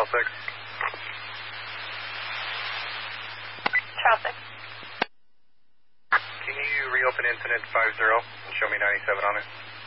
6. Trial 6. Can you reopen incident 50 and show me 97 on it?